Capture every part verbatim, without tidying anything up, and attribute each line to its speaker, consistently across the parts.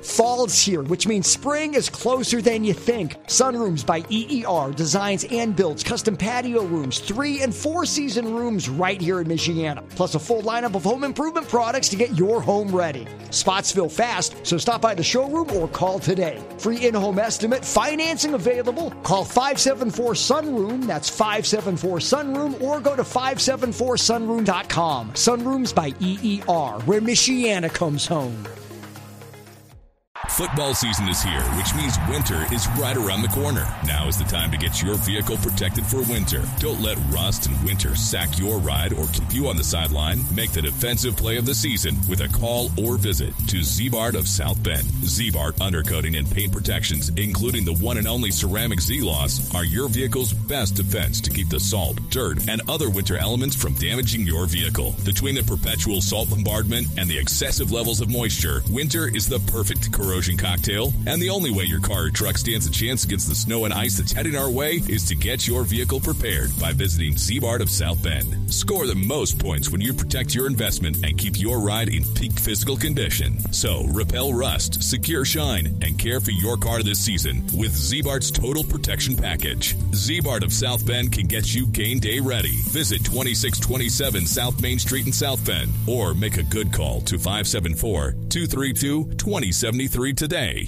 Speaker 1: Fall's here, which means spring is closer than you think. Sunrooms by E E R designs and builds custom patio rooms, three and four season rooms right here in Michiana, plus a full lineup of home improvement products to get your home ready. Spots fill fast, so stop by the showroom or call today. Free in-home estimate, financing available. Call five seven four sunroom, that's five seven four sunroom, or go to five seven four sunroom dot com. Sunrooms by E E R, where Michiana comes home.
Speaker 2: Football season is here, which means winter is right around the corner. Now is the time to get your vehicle protected for winter. Don't let rust and winter sack your ride or keep you on the sideline. Make the defensive play of the season with a call or visit to Ziebart of South Bend. Ziebart Undercoating and Paint Protections, including the one and only ceramic Z-Loss, are your vehicle's best defense to keep the salt, dirt, and other winter elements from damaging your vehicle. Between the perpetual salt bombardment and the excessive levels of moisture, winter is the perfect corrosion cocktail, and the only way your car or truck stands a chance against the snow and ice that's heading our way is to get your vehicle prepared by visiting Ziebart of South Bend. Score the most points when you protect your investment and keep your ride in peak physical condition. So, repel rust, secure shine, and care for your car this season with Ziebart's Total Protection Package. Ziebart of South Bend can get you game day ready. Visit twenty-six twenty-seven South Main Street in South Bend, or make a good call to five seven four, two three two, two zero seven three today.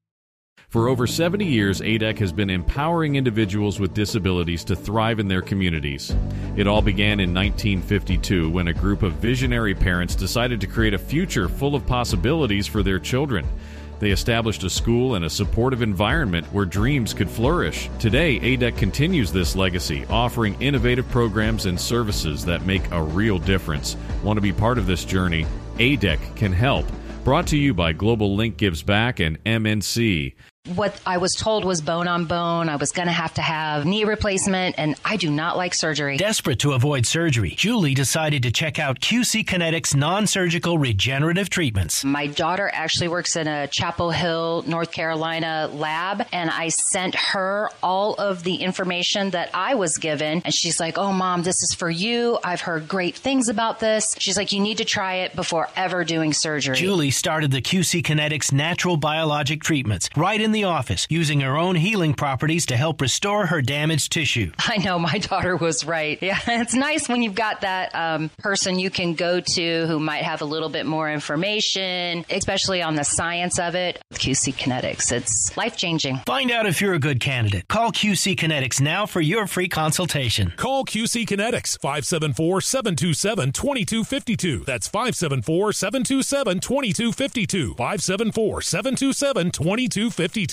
Speaker 3: For over seventy years, A D E C has been empowering individuals with disabilities to thrive in their communities. It all began in nineteen fifty-two when a group of visionary parents decided to create a future full of possibilities for their children. They established a school and a supportive environment where dreams could flourish. Today, A D E C continues this legacy, offering innovative programs and services that make a real difference. Want to be part of this journey? A D E C can help. Brought to you by Global Link Gives Back and M N C.
Speaker 4: What I was told was bone on bone. I was going to have to have knee replacement, and I do not like surgery.
Speaker 5: Desperate to avoid surgery, Julie decided to check out Q C Kinetics non-surgical regenerative treatments.
Speaker 4: My daughter actually works in a Chapel Hill, North Carolina lab, and I sent her all of the information that I was given, and she's like, oh, Mom, this is for you. I've heard great things about this. She's like, you need to try it before ever doing surgery.
Speaker 5: Julie started the Q C Kinetics natural biologic treatments right in the office, using her own healing properties to help restore her damaged tissue.
Speaker 4: I know, my daughter was right. Yeah, it's nice when you've got that um, person you can go to who might have a little bit more information, especially on the science of it. Q C Kinetics, it's life-changing.
Speaker 5: Find out if you're a good candidate. Call Q C Kinetics now for your free consultation.
Speaker 6: Call Q C Kinetics, five seven four, seven two seven, two two five two. That's five seven four, seven two seven, two two five two. five seven four, seven two seven, two two five two.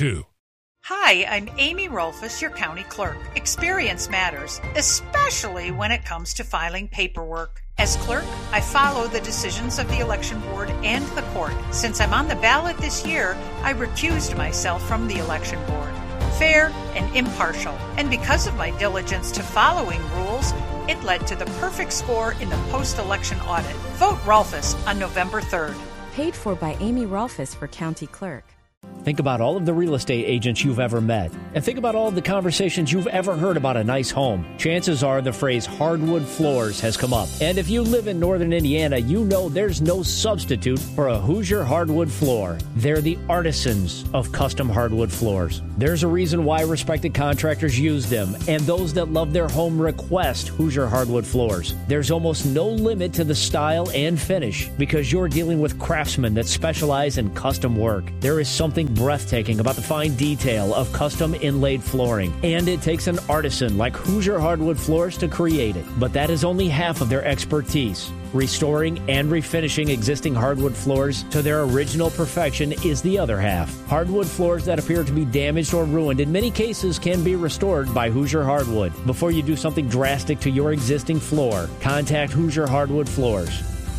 Speaker 7: Hi, I'm Amy Rolfus, your county clerk. Experience matters, especially when it comes to filing paperwork. As clerk, I follow the decisions of the election board and the court. Since I'm on the ballot this year, I recused myself from the election board. Fair and impartial. And because of my diligence to following rules, it led to the perfect score in the post-election audit. Vote Rolfus on November third.
Speaker 8: Paid for by Amy Rolfus for county clerk.
Speaker 9: Think about all of the real estate agents you've ever met, and think about all of the conversations you've ever heard about a nice home. Chances are the phrase hardwood floors has come up. And if you live in northern Indiana, you know there's no substitute for a Hoosier hardwood floor. They're the artisans of custom hardwood floors. There's a reason why respected contractors use them, and those that love their home request Hoosier hardwood floors. There's almost no limit to the style and finish because you're dealing with craftsmen that specialize in custom work. There is something breathtaking about the fine detail of custom inlaid flooring, and it takes an artisan like Hoosier Hardwood Floors to create it. But that is only half of their expertise. Restoring and refinishing existing hardwood floors to their original perfection is the other half. Hardwood floors that appear to be damaged or ruined in many cases can be restored by Hoosier Hardwood. Before you do something drastic to your existing floor, contact Hoosier Hardwood Floors.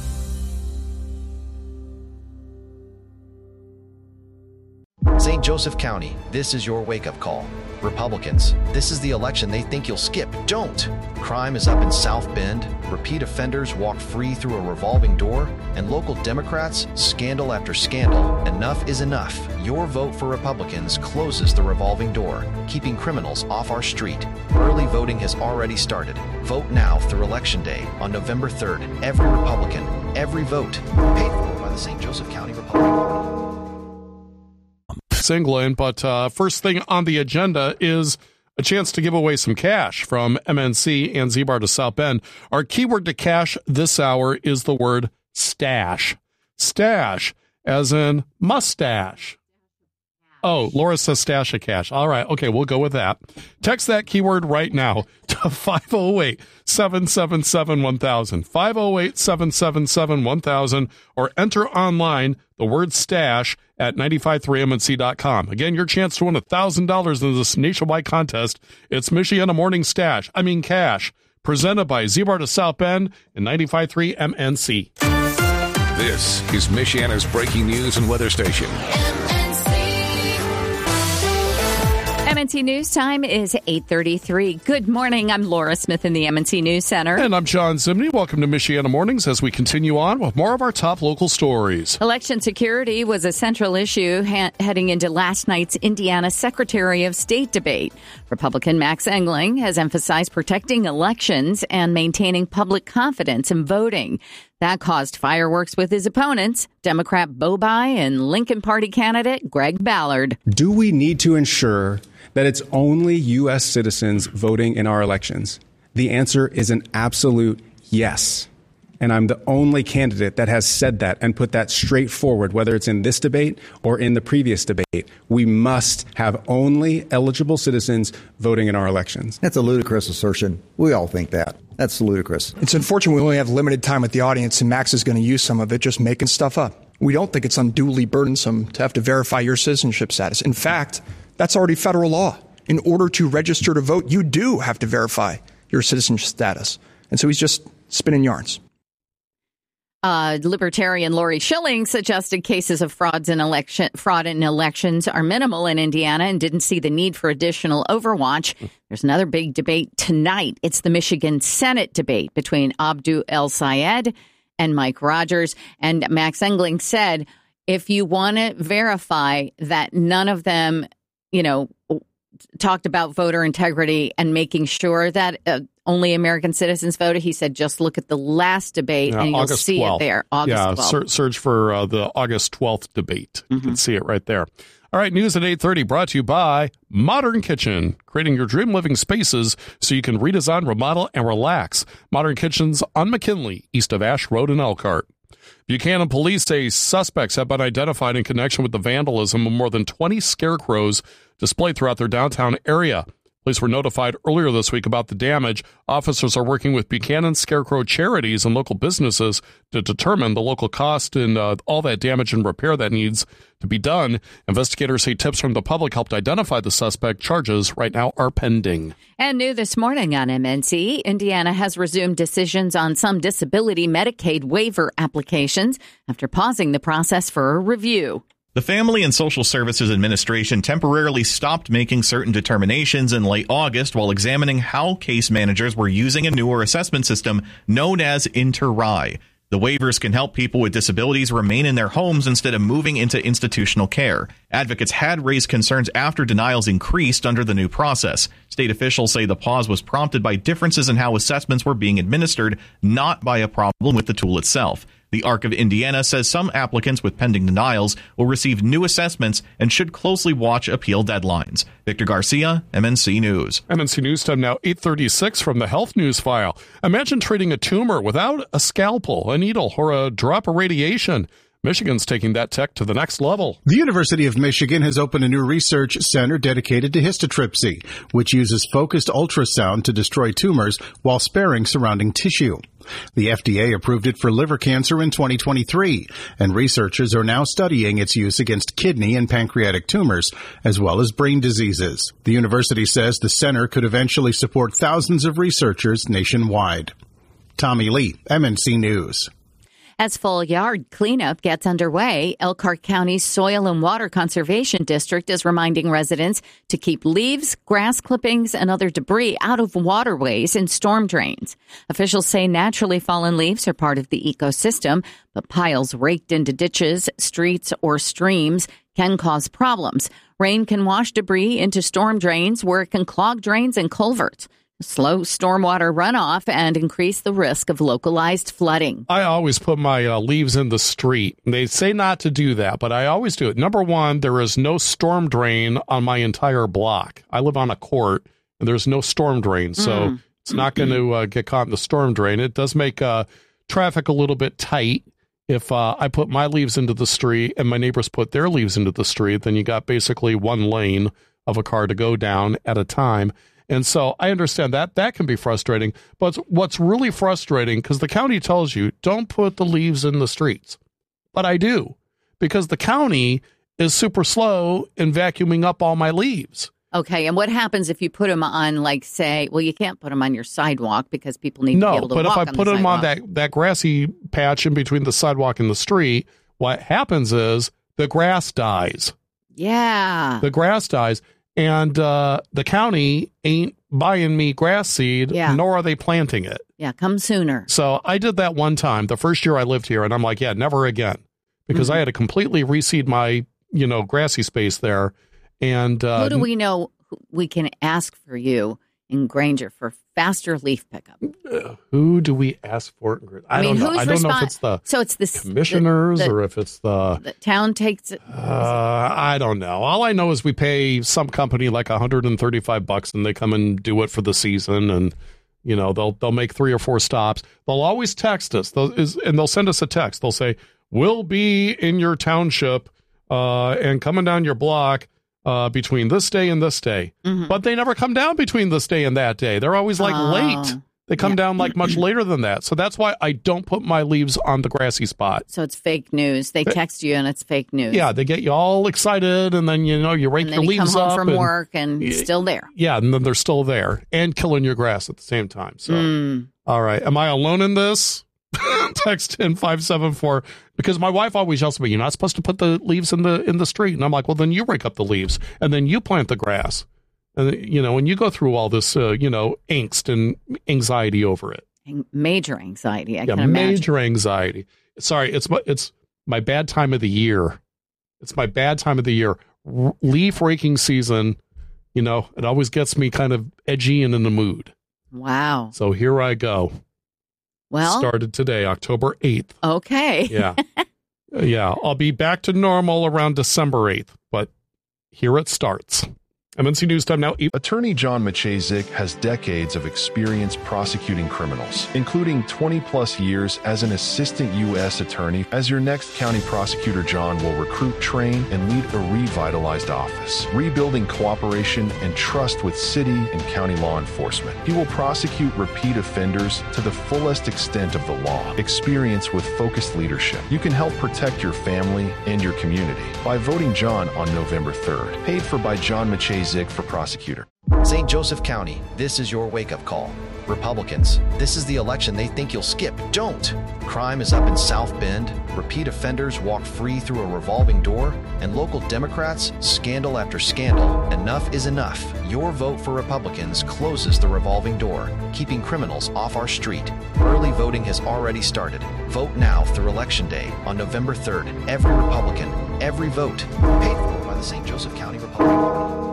Speaker 10: Saint Joseph County, this is your wake-up call. Republicans, this is the election they think you'll skip. Don't! Crime is up in South Bend, repeat offenders walk free through a revolving door, and local Democrats, scandal after scandal. Enough is enough. Your vote for Republicans closes the revolving door, keeping criminals off our street. Early voting has already started. Vote now through Election Day on November third. Every Republican, every vote. Paid for by the Saint Joseph County Republican Party.
Speaker 11: England, but uh, first thing on the agenda is a chance to give away some cash from M N C and Z-Bar to South Bend. Our keyword to cash this hour is the word stash. Stash, as in mustache. Oh, Laura says stash of cash. All right. Okay, we'll go with that. Text that keyword right now to five oh eight, seven seven seven, one thousand, five oh eight, seven seven seven, one thousand, or enter online the word stash at nine five three M N C dot com. Again, your chance to win one thousand dollars in this nationwide contest. It's Michiana Morning Stash, I mean cash, presented by Z-Bar to South Bend and nine five three M N C.
Speaker 2: This is Michiana's breaking news and weather station.
Speaker 12: M N C News time is eight thirty-three. Good morning. I'm Laura Smith in the M N C News Center.
Speaker 11: And I'm John Zimney. Welcome to Michiana Mornings as we continue on with more of our top local stories.
Speaker 12: Election security was a central issue ha- heading into last night's Indiana Secretary of State debate. Republican Max Engling has emphasized protecting elections and maintaining public confidence in voting. That caused fireworks with his opponents, Democrat Bo Bai and Lincoln Party candidate Greg Ballard.
Speaker 13: Do we need to ensure that it's only U S citizens voting in our elections? The answer is an absolute yes. And I'm the only candidate that has said that and put that straight forward, whether it's in this debate or in the previous debate. We must have only eligible citizens voting in our elections.
Speaker 14: That's a ludicrous assertion. We all think that. That's ludicrous.
Speaker 15: It's unfortunate we only have limited time with the audience, and Max is going to use some of it just making stuff up. We don't think it's unduly burdensome to have to verify your citizenship status. In fact, that's already federal law. In order to register to vote, you do have to verify your citizenship status. And so he's just spinning yarns.
Speaker 12: Uh, Libertarian Lori Schilling suggested cases of frauds in election, fraud in elections are minimal in Indiana and didn't see the need for additional overwatch. There's another big debate tonight. It's the Michigan Senate debate between Abdu El-Sayed and Mike Rogers. And Max Engling said, if you want to verify that none of them, you know, talked about voter integrity and making sure that uh, only American citizens voted, he said, just look at the last debate
Speaker 11: yeah,
Speaker 12: and you'll
Speaker 11: August
Speaker 12: see
Speaker 11: twelfth.
Speaker 12: it there. August
Speaker 11: yeah,
Speaker 12: twelfth.
Speaker 11: Ser- search for uh, the August twelfth debate. Mm-hmm. You can see it right there. All right, news at eight thirty brought to you by Modern Kitchen, creating your dream living spaces so you can redesign, remodel, and relax. Modern Kitchen's on McKinley, east of Ash Road in Elkhart. Buchanan police say suspects have been identified in connection with the vandalism of more than twenty scarecrows displayed throughout their downtown area. Police were notified earlier this week about the damage. Officers are working with Buchanan Scarecrow charities and local businesses to determine the local cost and uh, all that damage and repair that needs to be done. Investigators say tips from the public helped identify the suspect. Charges right now are pending.
Speaker 12: And new this morning on M N C, Indiana has resumed decisions on some disability Medicaid waiver applications after pausing the process for a review.
Speaker 16: The Family and Social Services Administration temporarily stopped making certain determinations in late August while examining how case managers were using a newer assessment system known as Inter-R I. The waivers can help people with disabilities remain in their homes instead of moving into institutional care. Advocates had raised concerns after denials increased under the new process. State officials say the pause was prompted by differences in how assessments were being administered, not by a problem with the tool itself. The Arc of Indiana says some applicants with pending denials will receive new assessments and should closely watch appeal deadlines. Victor Garcia, M N C News.
Speaker 11: M N C News time now, eight thirty-six from the Health News File. Imagine treating a tumor without a scalpel, a needle, or a drop of radiation. Michigan's taking that tech to the next level.
Speaker 17: The University of Michigan has opened a new research center dedicated to histotripsy, which uses focused ultrasound to destroy tumors while sparing surrounding tissue. The F D A approved it for liver cancer in twenty twenty-three, and researchers are now studying its use against kidney and pancreatic tumors, as well as brain diseases. The university says the center could eventually support thousands of researchers nationwide. Tommy Lee, M N C News.
Speaker 12: As fall yard cleanup gets underway, Elkhart County's Soil and Water Conservation District is reminding residents to keep leaves, grass clippings, and other debris out of waterways and storm drains. Officials say naturally fallen leaves are part of the ecosystem, but piles raked into ditches, streets, or streams can cause problems. Rain can wash debris into storm drains where it can clog drains and culverts. slow stormwater runoff and increase the risk of localized flooding.
Speaker 11: I always put my uh, leaves in the street. They say not to do that, but I always do it. Number one, there is no storm drain on my entire block. I live on a court, and there's no storm drain, so mm. it's not going to uh, get caught in the storm drain. It does make uh, traffic a little bit tight. If uh, I put my leaves into the street and my neighbors put their leaves into the street, then you got basically one lane of a car to go down at a time. And so I understand that that can be frustrating. But what's really frustrating, because the county tells you, don't put the leaves in the streets. But I do, because the county is super slow in vacuuming up all my leaves.
Speaker 12: Okay, and what happens if you put them on, like, say, well, you can't put them on your sidewalk because people need
Speaker 11: no,
Speaker 12: to be able to walk on the
Speaker 11: No,
Speaker 12: sidewalk.
Speaker 11: but if I put them on that, that grassy patch in between the sidewalk and the street, what happens is the grass dies.
Speaker 12: Yeah.
Speaker 11: The grass dies, and uh, the county ain't buying me grass seed,
Speaker 12: yeah.
Speaker 11: nor are they planting it.
Speaker 12: Yeah, come sooner.
Speaker 11: So I did that one time, the first year I lived here, and I'm like, yeah, never again, because mm-hmm. I had to completely reseed my, you know, grassy space there. And uh,
Speaker 12: who do we know we can ask for you in Granger for faster leaf pickup?
Speaker 11: Uh, who do we ask for? I,
Speaker 12: I mean,
Speaker 11: don't know.
Speaker 12: Who's
Speaker 11: I don't
Speaker 12: respon-
Speaker 11: know if it's the
Speaker 12: so it's the
Speaker 11: commissioners
Speaker 12: the, the,
Speaker 11: or if it's the,
Speaker 12: the town takes it.
Speaker 11: Uh, I don't know. All I know is we pay some company like one hundred thirty-five bucks, and they come and do it for the season, and you know they'll they'll make three or four stops. They'll always text us, they'll, is, and they'll send us a text. They'll say, "We'll be in your township uh, and coming down your block." Uh, between this day and this day. Mm-hmm. But they never come down between this day and that day. They're always like
Speaker 12: oh,
Speaker 11: late. They come yeah. down like much later than that. So that's why I don't put my leaves on the grassy spot.
Speaker 12: So it's fake news. They text you and it's fake news.
Speaker 11: Yeah, they get you all excited, and then, you know, you rake
Speaker 12: and
Speaker 11: your
Speaker 12: you
Speaker 11: leaves
Speaker 12: come home
Speaker 11: up.
Speaker 12: from
Speaker 11: and,
Speaker 12: work and y- still there.
Speaker 11: Yeah, and then they're still there and killing your grass at the same time. So,
Speaker 12: mm.
Speaker 11: all right. Am I alone in this? Text in five seven four, because my wife always yells at me, you're not supposed to put the leaves in the in the street. And I'm like, well, then you rake up the leaves and then you plant the grass. And, you know, and you go through all this, uh, you know, angst and anxiety over it.
Speaker 12: Major anxiety. I
Speaker 11: yeah,
Speaker 12: can
Speaker 11: major
Speaker 12: imagine.
Speaker 11: anxiety. Sorry, it's my, it's my bad time of the year. It's my bad time of the year. R- leaf raking season, you know, it always gets me kind of edgy and in the mood.
Speaker 12: Wow.
Speaker 11: So here I go.
Speaker 12: Well,
Speaker 11: started today, October eighth.
Speaker 12: Okay.
Speaker 11: Yeah. Yeah. I'll be back to normal around December eighth, but here it starts. M N C News Time now.
Speaker 18: Attorney John Maciejczyk has decades of experience prosecuting criminals, including twenty plus years as an assistant U S attorney. As your next county prosecutor, John will recruit, train, and lead a revitalized office, rebuilding cooperation and trust with city and county law enforcement. He will prosecute repeat offenders to the fullest extent of the law. Experience with focused leadership. You can help protect your family and your community by voting John on November third. Paid for by John Maciejczyk for prosecutor.
Speaker 10: Saint Joseph County, this is your wake-up call. Republicans, this is the election they think you'll skip. Don't. Crime is up in South Bend, repeat offenders walk free through a revolving door, and local Democrats, scandal after scandal. Enough is enough. Your vote for Republicans closes the revolving door, keeping criminals off our street. Early voting has already started. Vote now through Election Day on November third. Every Republican, every vote. Paid for by the Saint Joseph County Republican Party.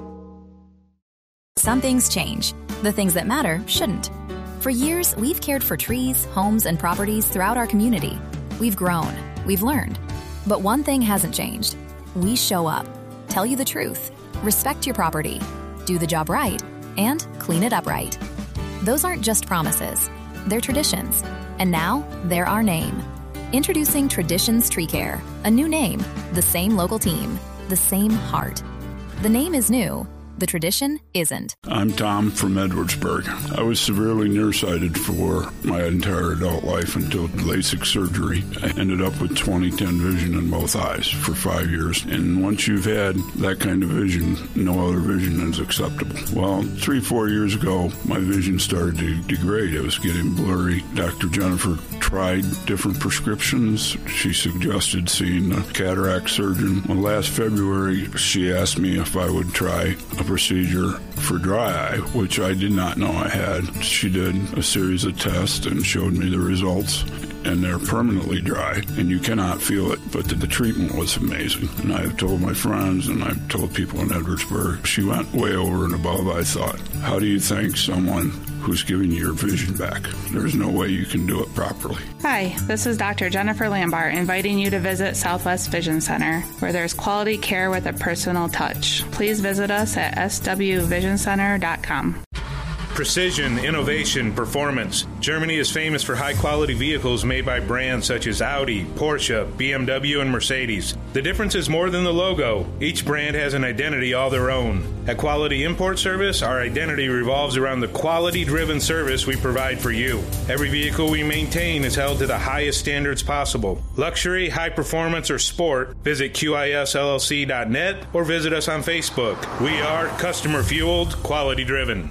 Speaker 19: Some things change. The things that matter shouldn't. For years, we've cared for trees, homes, and properties throughout our community. We've grown. We've learned. But one thing hasn't changed. We show up, tell you the truth, respect your property, do the job right, and clean it up right. Those aren't just promises. They're traditions. And now, they're our name. Introducing Traditions Tree Care. A new name, the same local team, the same heart. The name is new. The tradition isn't.
Speaker 20: I'm Tom from Edwardsburg. I was severely nearsighted for my entire adult life until LASIK surgery. I ended up with twenty ten vision in both eyes for five years. And once you've had that kind of vision, no other vision is acceptable. Well, three, four years ago, my vision started to degrade. It was getting blurry. Doctor Jennifer tried different prescriptions. She suggested seeing a cataract surgeon. Well, last February, she asked me if I would try a procedure for dry eye, which I did not know I had. She did a series of tests and showed me the results. and they're permanently dry, and you cannot feel it, but the, the treatment was amazing. And I've told my friends, and I've told people in Edwardsburg, she went way over and above, I thought. How do you thank someone who's giving you your vision back? There's no way you can do it properly.
Speaker 21: Hi, this is Doctor Jennifer Lambart inviting you to visit Southwest Vision Center, where there's quality care with a personal touch. Please visit us at s w vision center dot com.
Speaker 22: Precision, innovation, performance. Germany is famous for high-quality vehicles made by brands such as Audi, Porsche, B M W, and Mercedes. The difference is more than the logo. Each brand has an identity all their own. At Quality Import Service, our identity revolves around the quality-driven service we provide for you. Every vehicle we maintain is held to the highest standards possible. Luxury, high performance, or sport, visit Q I S L L C dot net or visit us on Facebook. We are customer-fueled, quality-driven.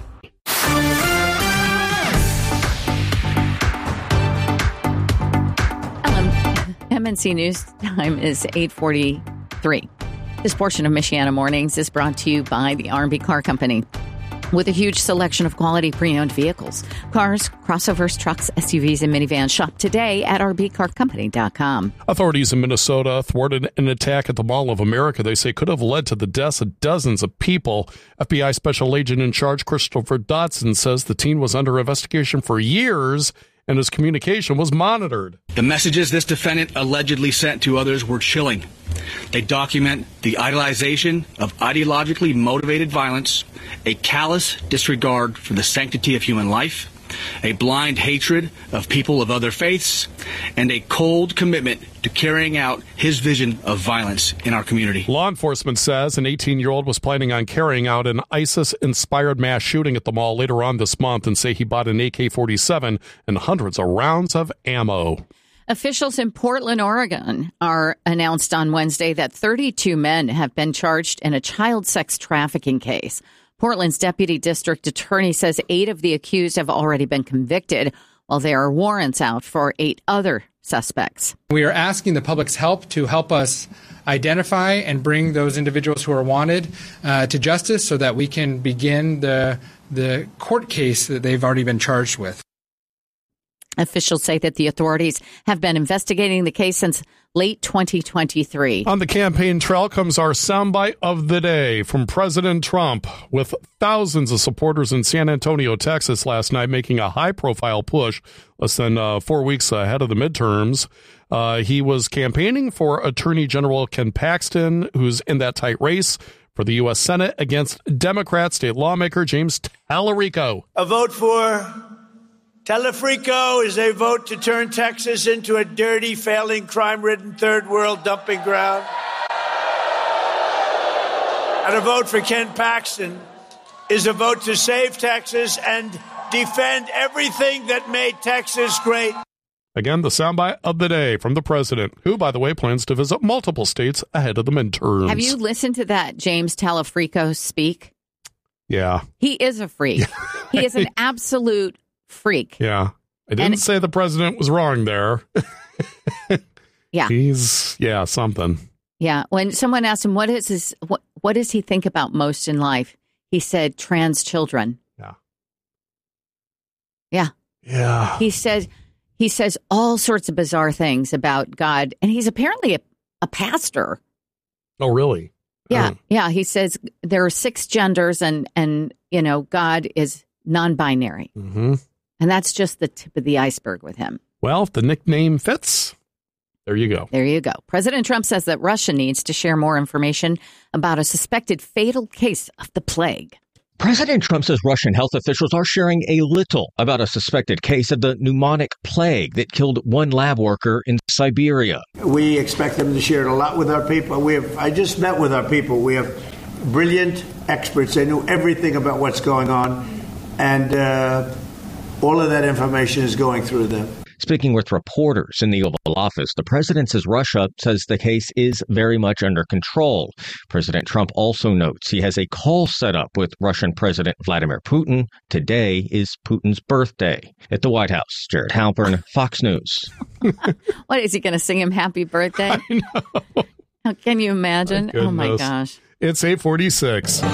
Speaker 12: M N C News time is eight forty-three. This portion of Michiana Mornings is brought to you by the R and B Car Company. With a huge selection of quality pre-owned vehicles, cars, crossovers, trucks, S U Vs, and minivans. Shop today at r b car company dot com.
Speaker 11: Authorities in Minnesota thwarted an attack at the Mall of America they say could have led to the deaths of dozens of people. F B I Special Agent in Charge Christopher Dodson says the teen was under investigation for years and his communication was monitored.
Speaker 23: The messages this defendant allegedly sent to others were chilling. They document the idolization of ideologically motivated violence, a callous disregard for the sanctity of human life, a blind hatred of people of other faiths, and a cold commitment to carrying out his vision of violence in our community.
Speaker 11: Law enforcement says an eighteen-year-old was planning on carrying out an ISIS-inspired mass shooting at the mall later on this month and say he bought an A K forty-seven and hundreds of rounds of ammo.
Speaker 12: Officials in Portland, Oregon, are announced on Wednesday that thirty-two men have been charged in a child sex trafficking case. Portland's deputy district attorney says eight of the accused have already been convicted, while there are warrants out for eight other suspects.
Speaker 24: We are asking the public's help to help us identify and bring those individuals who are wanted uh, to justice so that we can begin the the court case that they've already been charged with.
Speaker 12: Officials say that the authorities have been investigating the case since late twenty twenty-three.
Speaker 11: On the campaign trail comes our soundbite of the day from President Trump, with thousands of supporters in San Antonio, Texas last night making a high-profile push less than uh, four weeks ahead of the midterms. Uh, he was campaigning for Attorney General Ken Paxton, who's in that tight race for the U S Senate against Democrat state lawmaker James Tallarico.
Speaker 25: A vote for Tallarico is a vote to turn Texas into a dirty, failing, crime-ridden third world dumping ground. And a vote for Ken Paxton is a vote to save Texas and defend everything that made Texas great.
Speaker 11: Again, the soundbite of the day from the president, who, by the way, plans to visit multiple states ahead of the midterms.
Speaker 12: Have you listened to that James Tallarico speak?
Speaker 11: Yeah.
Speaker 12: He is a freak. He is an absolute freak.
Speaker 11: Yeah. I didn't and, say the president was wrong there.
Speaker 12: Yeah.
Speaker 11: He's, yeah, something.
Speaker 12: Yeah. When someone asked him, what is his, what, what does he think about most in life? He said, trans children.
Speaker 11: Yeah.
Speaker 12: Yeah.
Speaker 11: Yeah.
Speaker 12: He said, he says all sorts of bizarre things about God. And he's apparently a, a pastor.
Speaker 11: Oh, really?
Speaker 12: Yeah. Oh. Yeah. He says there are six genders and, and, you know, God is non-binary.
Speaker 11: Mm-hmm.
Speaker 12: And that's just the tip of the iceberg with him.
Speaker 11: Well, if the nickname fits, there you go.
Speaker 12: There you go. President Trump says that Russia needs to share more information about a suspected fatal case of the plague.
Speaker 26: President Trump says Russian health officials are sharing a little about a suspected case of the pneumonic plague that killed one lab worker in Siberia.
Speaker 25: We expect them to share it a lot with our people. We have, I just met with our people. We have brilliant experts. They know everything about what's going on. And uh, all of that information is going through them.
Speaker 26: Speaking with reporters in the Oval Office, the president says Russia says the case is very much under control. President Trump also notes he has a call set up with Russian President Vladimir Putin. Today is Putin's birthday. At the White House, Jared Halpern, Fox News.
Speaker 12: What, is he going to sing him happy birthday?
Speaker 11: I know.
Speaker 12: How can you imagine?
Speaker 11: My
Speaker 12: oh, my gosh.
Speaker 11: It's eight forty-six. For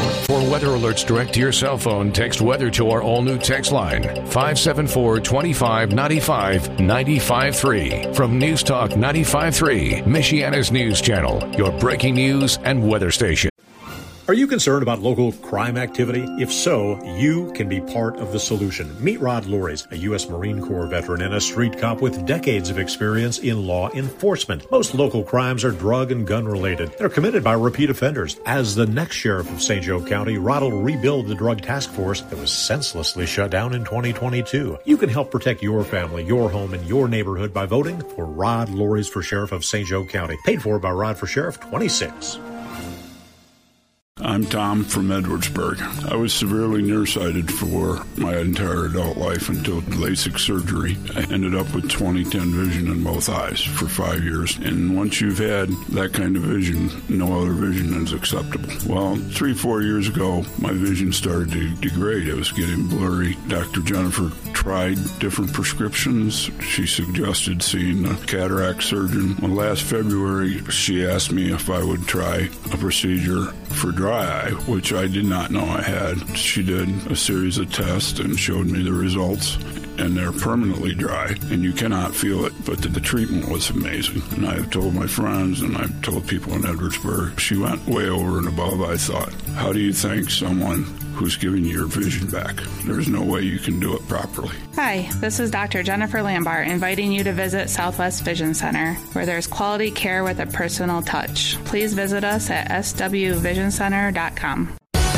Speaker 1: weather alerts direct to your cell phone, text weather to our all-new text line, five seven four, two five nine five nine five three. From News Talk ninety-five point three, Michiana's news channel, your breaking news and weather station.
Speaker 3: Are you concerned about local crime activity? If so, you can be part of the solution. Meet Rod Loris, a U S Marine Corps veteran and a street cop with decades of experience in law enforcement. Most local crimes are drug and gun related. They're committed by repeat offenders. As the next sheriff of Saint Joe County, Rod will rebuild the drug task force that was senselessly shut down in twenty twenty-two. You can help protect your family, your home, and your neighborhood by voting for Rod Loris for Sheriff of Saint Joe County. Paid for by Rod for Sheriff twenty-six.
Speaker 20: I'm Tom from Edwardsburg. I was severely nearsighted for my entire adult life until LASIK surgery. I ended up with twenty ten vision in both eyes for five years. And once you've had that kind of vision, no other vision is acceptable. Well, three, four years ago, my vision started to degrade. It was getting blurry. Doctor Jennifer tried different prescriptions. She suggested seeing a cataract surgeon. Well, last February, she asked me if I would try a procedure for dry eye, which I did not know I had. She did a series of tests and showed me the results, and they're permanently dry, and you cannot feel it, but the, the treatment was amazing. And I've told my friends, and I've told people in Edwardsburg, she went way over and above, I thought. How do you thank someone who's giving you your vision back? There's no way you can do it properly.
Speaker 21: Hi, this is Doctor Jennifer Lambart inviting you to visit Southwest Vision Center, where there's quality care with a personal touch. Please visit us at s w vision center dot com.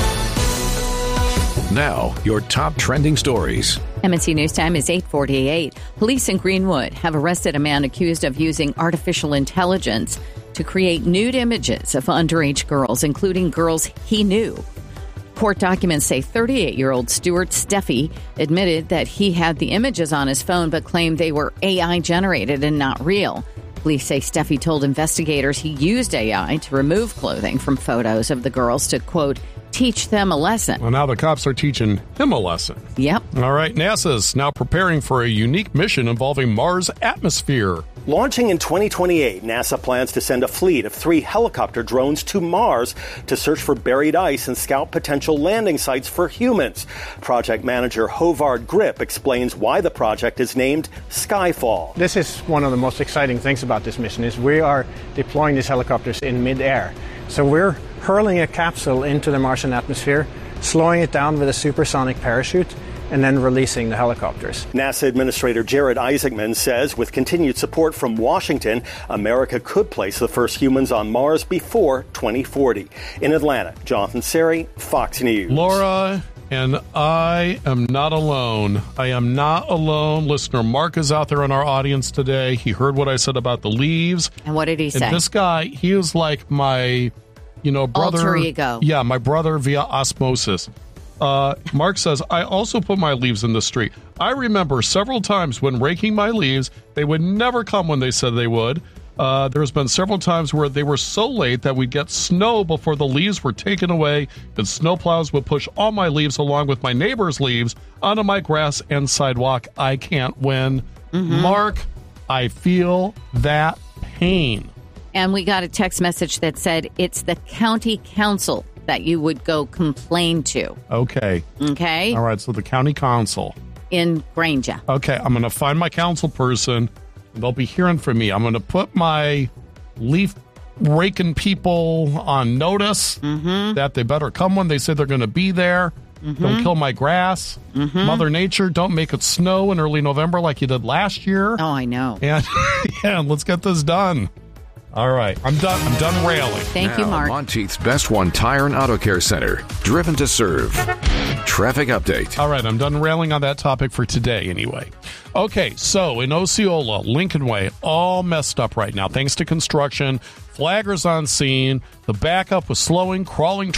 Speaker 1: Now, your top trending stories.
Speaker 12: M N C News Time is eight forty-eight. Police in Greenwood have arrested a man accused of using artificial intelligence to create nude images of underage girls, including girls he knew. Court documents say thirty-eight-year-old Stuart Steffi admitted that he had the images on his phone but claimed they were A I-generated and not real. Police say Steffi told investigators he used A I to remove clothing from photos of the girls to, quote, teach them a lesson.
Speaker 11: Well, now the cops are teaching him a lesson.
Speaker 12: Yep.
Speaker 11: All right, NASA's now preparing for a unique mission involving Mars' atmosphere.
Speaker 4: Launching in twenty twenty-eight, NASA plans to send a fleet of three helicopter drones to Mars to search for buried ice and scout potential landing sites for humans. Project manager Hovard Grip explains why the project is named Skyfall.
Speaker 5: This is one of the most exciting things about this mission is we are deploying these helicopters in midair. So we're hurling a capsule into the Martian atmosphere, slowing it down with a supersonic parachute, and then releasing the helicopters.
Speaker 4: NASA Administrator Jared Isaacman says with continued support from Washington, America could place the first humans on Mars before twenty forty. In Atlanta, Jonathan Seri, Fox News.
Speaker 11: Laura, and I am not alone. I am not alone. Listener Mark is out there in our audience today. He heard what I said about the leaves.
Speaker 12: And what did he say?
Speaker 11: And this guy, he is like my, you know, brother.
Speaker 12: Alter ego.
Speaker 11: Yeah, my brother via osmosis. Uh, Mark says, I also put my leaves in the street. I remember several times when raking my leaves, they would never come when they said they would. Uh, there's been several times where they were so late that we'd get snow before the leaves were taken away, and snowplows would push all my leaves along with my neighbor's leaves onto my grass and sidewalk. I can't win. Mm-hmm. Mark, I feel that pain.
Speaker 12: And we got a text message that said it's the county council that you would go complain to.
Speaker 11: Okay.
Speaker 12: Okay.
Speaker 11: All right. So the county council.
Speaker 12: In Granger.
Speaker 11: Okay. I'm going to find my council person, and they'll be hearing from me. I'm going to put my leaf raking people on notice mm-hmm. that they better come when they say they're going to be there. Mm-hmm. Don't kill my grass. Mm-hmm. Mother Nature, don't make it snow in early November like you did last year.
Speaker 12: Oh, I know.
Speaker 11: And yeah, let's get this done. All right. I'm done. I'm done railing.
Speaker 12: Thank now, you, Mark.
Speaker 1: Monteith's Best One Tire and Auto Care Center. Driven to serve. Traffic update.
Speaker 11: All right. I'm done railing on that topic for today anyway. Okay. So in Osceola, Lincoln Way, all messed up right now thanks to construction. Flaggers on scene. The backup was slowing, crawling